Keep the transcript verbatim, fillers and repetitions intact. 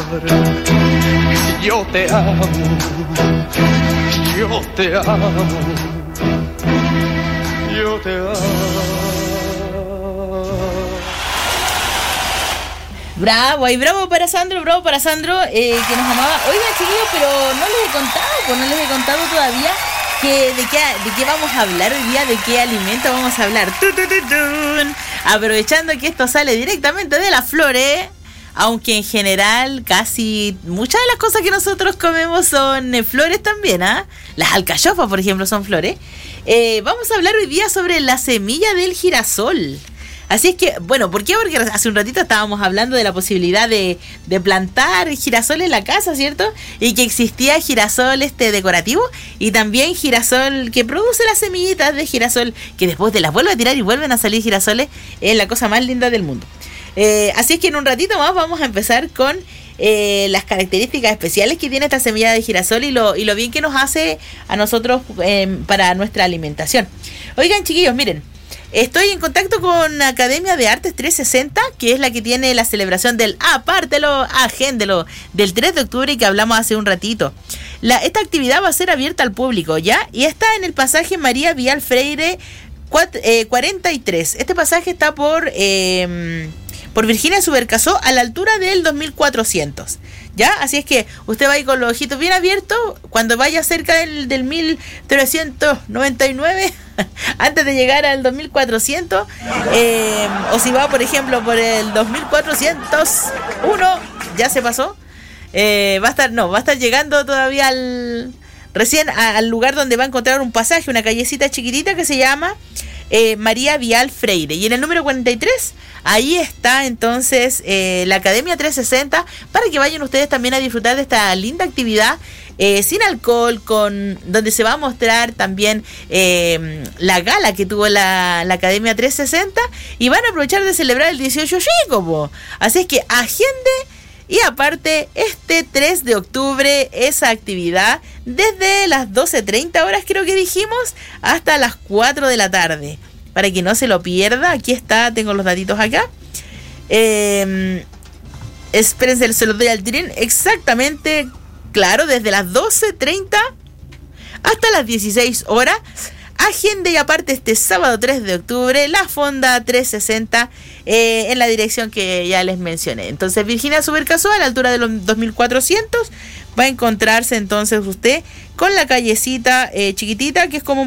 Yo te amo, yo te amo, yo te amo. Bravo, y bravo para Sandro, bravo para Sandro, eh, que nos amaba. Oigan, chiquillos, pero no les he contado, pues no les he contado todavía que de qué, de qué vamos a hablar hoy día, de qué alimento vamos a hablar. ¡Tun, tun, tun, tun! Aprovechando que esto sale directamente de las flores, aunque en general casi muchas de las cosas que nosotros comemos son eh, flores también, ¿ah? ¿eh? Las alcachofas, por ejemplo, son flores. Eh, vamos a hablar hoy día sobre la semilla del girasol. Así es que, bueno, ¿por qué? Porque hace un ratito estábamos hablando de la posibilidad de, de plantar girasol en la casa, ¿cierto? Y que existía girasol este decorativo y también girasol que produce las semillitas de girasol que después te las vuelve a tirar y vuelven a salir girasoles. Es la cosa más linda del mundo. Eh, así es que en un ratito más vamos a empezar con eh, las características especiales que tiene esta semilla de girasol y lo, y lo bien que nos hace a nosotros eh, para nuestra alimentación. Oigan, chiquillos, miren. Estoy en contacto con Academia de Artes trescientos sesenta, que es la que tiene la celebración del Apártelo, Agéndelo, del tres de octubre y que hablamos hace un ratito. La, esta actividad va a ser abierta al público, ¿ya? Y está en el pasaje María Vial Freire cuarenta y tres. Este pasaje está por, eh, por Virginia Subercasó a la altura del dos mil cuatrocientos. ¿Ya? Así es que usted va a ir con los ojitos bien abiertos cuando vaya cerca del, del mil trescientos noventa y nueve, antes de llegar al dos mil cuatrocientos, eh, o si va, por ejemplo, por el dos mil cuatrocientos uno, ya se pasó, eh, va a estar, no, va a estar llegando todavía al, recién a, al lugar donde va a encontrar un pasaje, una callecita chiquitita que se llama Eh, María Vial Freire, y en el número cuarenta y tres ahí está entonces eh, la Academia trescientos sesenta, para que vayan ustedes también a disfrutar de esta linda actividad eh, sin alcohol, con donde se va a mostrar también eh, la gala que tuvo la, la Academia trescientos sesenta, y van a aprovechar de celebrar el dieciocho chico, po. Así es que agende. Y aparte, este tres de octubre, esa actividad, desde las doce treinta horas creo que dijimos, hasta las cuatro de la tarde. Para que no se lo pierda, aquí está, tengo los datitos acá. Eh, espérense, se los doy al tirín. Exactamente, claro, desde las doce treinta hasta las dieciséis horas. Agenda, y aparte este sábado tres de octubre, la Fonda trescientos sesenta eh, en la dirección que ya les mencioné. Entonces Virginia Subercasó a la altura de los dos mil cuatrocientos va a encontrarse entonces usted con la callecita eh, chiquitita, que es como